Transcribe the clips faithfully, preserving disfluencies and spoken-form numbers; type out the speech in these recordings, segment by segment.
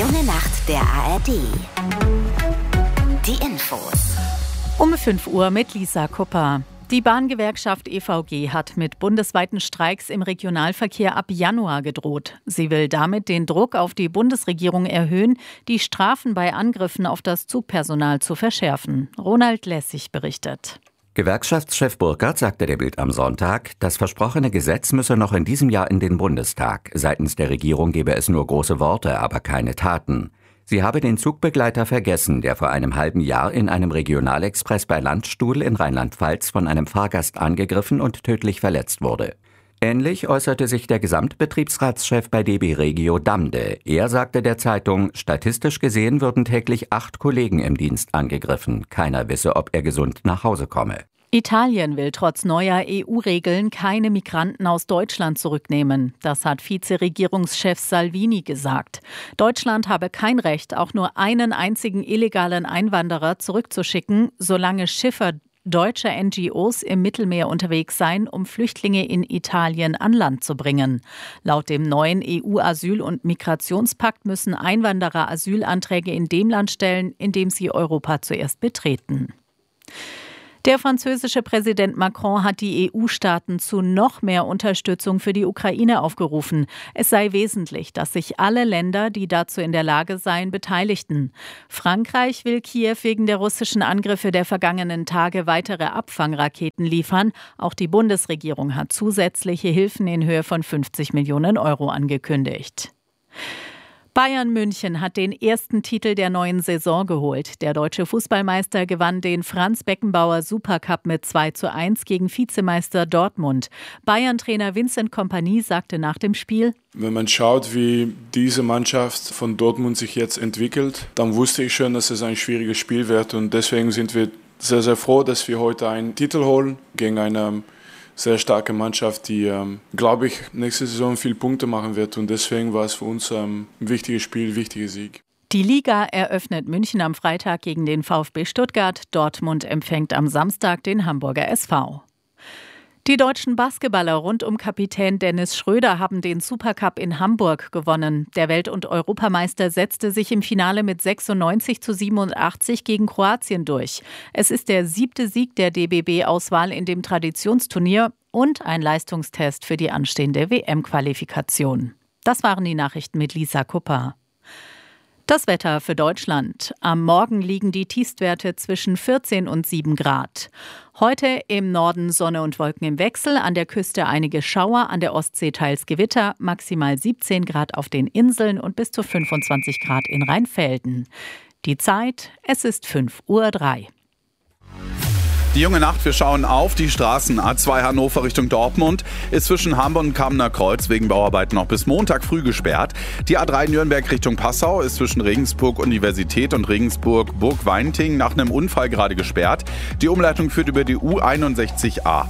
junge Nacht der A R D. Die Infos. Um fünf Uhr mit Lisa Kupper. Die Bahngewerkschaft E V G hat mit bundesweiten Streiks im Regionalverkehr ab Januar gedroht. Sie will damit den Druck auf die Bundesregierung erhöhen, die Strafen bei Angriffen auf das Zugpersonal zu verschärfen. Ronald Lessig berichtet. Gewerkschaftschef Burkhardt sagte der Bild am Sonntag, das versprochene Gesetz müsse noch in diesem Jahr in den Bundestag. Seitens der Regierung gebe es nur große Worte, aber keine Taten. Sie habe den Zugbegleiter vergessen, der vor einem halben Jahr in einem Regionalexpress bei Landstuhl in Rheinland-Pfalz von einem Fahrgast angegriffen und tödlich verletzt wurde. Ähnlich äußerte sich der Gesamtbetriebsratschef bei D B Regio Damde. Er sagte der Zeitung, statistisch gesehen würden täglich acht Kollegen im Dienst angegriffen. Keiner wisse, ob er gesund nach Hause komme. Italien will trotz neuer E U-Regeln keine Migranten aus Deutschland zurücknehmen. Das hat Vizeregierungschef Salvini gesagt. Deutschland habe kein Recht, auch nur einen einzigen illegalen Einwanderer zurückzuschicken, solange Schiffer deutsche N G Os im Mittelmeer unterwegs seien, um Flüchtlinge in Italien an Land zu bringen. Laut dem neuen E U-Asyl- und Migrationspakt müssen Einwanderer Asylanträge in dem Land stellen, in dem sie Europa zuerst betreten. Der französische Präsident Macron hat die E U-Staaten zu noch mehr Unterstützung für die Ukraine aufgerufen. Es sei wesentlich, dass sich alle Länder, die dazu in der Lage seien, beteiligten. Frankreich will Kiew wegen der russischen Angriffe der vergangenen Tage weitere Abfangraketen liefern. Auch die Bundesregierung hat zusätzliche Hilfen in Höhe von fünfzig Millionen Euro angekündigt. Bayern München hat den ersten Titel der neuen Saison geholt. Der deutsche Fußballmeister gewann den Franz Beckenbauer Supercup mit zwei zu eins gegen Vizemeister Dortmund. Bayern-Trainer Vincent Kompany sagte nach dem Spiel: Wenn man schaut, wie diese Mannschaft von Dortmund sich jetzt entwickelt, dann wusste ich schon, dass es ein schwieriges Spiel wird. Und deswegen sind wir sehr, sehr froh, dass wir heute einen Titel holen gegen eine sehr starke Mannschaft, die, ähm, glaube ich, nächste Saison viele Punkte machen wird. Und deswegen war es für uns ähm, ein wichtiges Spiel, ein wichtiger Sieg. Die Liga eröffnet München am Freitag gegen den VfB Stuttgart. Dortmund empfängt am Samstag den Hamburger S V. Die deutschen Basketballer rund um Kapitän Dennis Schröder haben den Supercup in Hamburg gewonnen. Der Welt- und Europameister setzte sich im Finale mit sechsundneunzig zu siebenundachtzig gegen Kroatien durch. Es ist der siebte Sieg der D B B-Auswahl in dem Traditionsturnier und ein Leistungstest für die anstehende W M-Qualifikation. Das waren die Nachrichten mit Lisa Kupper. Das Wetter für Deutschland. Am Morgen liegen die Tiefstwerte zwischen vierzehn und sieben Grad. Heute im Norden Sonne und Wolken im Wechsel, an der Küste einige Schauer, an der Ostsee teils Gewitter, maximal siebzehn Grad auf den Inseln und bis zu fünfundzwanzig Grad in Rheinfelden. Die Zeit, es ist fünf Uhr drei. Die junge Nacht, wir schauen auf die Straßen. A zwei Hannover Richtung Dortmund ist zwischen Hamburg und Kamener Kreuz wegen Bauarbeiten noch bis Montag früh gesperrt. Die A drei Nürnberg Richtung Passau ist zwischen Regensburg Universität und Regensburg Burg-Weinting nach einem Unfall gerade gesperrt. Die Umleitung führt über die U einundsechzig a.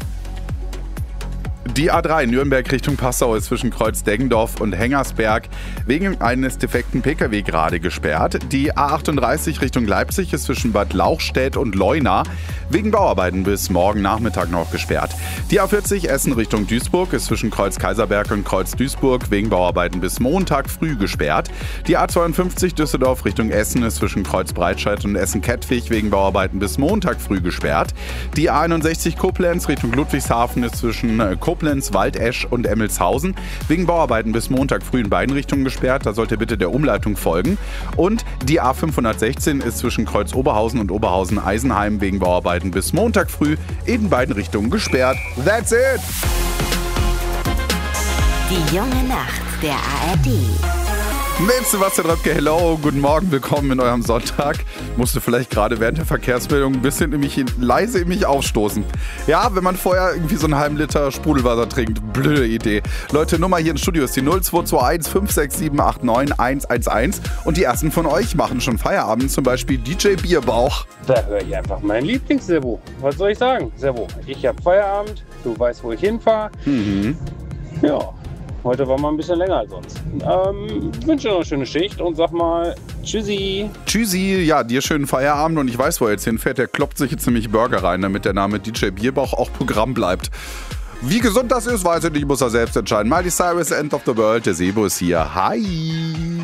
Die A drei Nürnberg Richtung Passau ist zwischen Kreuz Deggendorf und Hengersberg wegen eines defekten P K W gerade gesperrt. Die A achtunddreißig Richtung Leipzig ist zwischen Bad Lauchstädt und Leuna wegen Bauarbeiten bis morgen Nachmittag noch gesperrt. Die A vierzig Essen Richtung Duisburg ist zwischen Kreuz Kaiserberg und Kreuz Duisburg wegen Bauarbeiten bis Montag früh gesperrt. Die A zweiundfünfzig Düsseldorf Richtung Essen ist zwischen Kreuz Breitscheid und Essen-Kettwig wegen Bauarbeiten bis Montag früh gesperrt. Die A einundsechzig Koblenz Richtung Ludwigshafen ist zwischen Koblenz, Waldesch und Emmelshausen wegen Bauarbeiten bis Montag früh in beiden Richtungen gesperrt. Da sollte bitte der Umleitung folgen. Und die A fünfhundertsechzehn ist zwischen Kreuz Oberhausen und Oberhausen-Eisenheim wegen Bauarbeiten bis Montag früh in beiden Richtungen gesperrt. That's it! Die junge Nacht der A R D. Mit Sebastian Röpke, hello, guten Morgen, willkommen in eurem Sonntag. Musste vielleicht gerade während der Verkehrsmeldung ein bisschen in mich, leise in mich aufstoßen. Ja, wenn man vorher irgendwie so einen halben Liter Sprudelwasser trinkt, blöde Idee. Leute, Nummer hier im Studio ist die null zwei zwei eins fünf sechs sieben acht neun eins eins eins und die ersten von euch machen schon Feierabend, zum Beispiel D J Bierbauch. Da höre ich einfach meinen Lieblings-Servo. Was soll ich sagen? Servo, ich habe Feierabend, du weißt, wo ich hinfahre. Mhm. Ja. Heute war mal ein bisschen länger als sonst. Ähm, wünsche noch eine schöne Schicht und sag mal Tschüssi. Tschüssi, ja, dir schönen Feierabend und ich weiß, wo er jetzt hinfährt. Der kloppt sich jetzt nämlich Burger rein, damit der Name D J Bierbauch auch Programm bleibt. Wie gesund das ist, weiß ich nicht, muss er selbst entscheiden. Miley Cyrus, End of the World, der Sebo ist hier. Hi!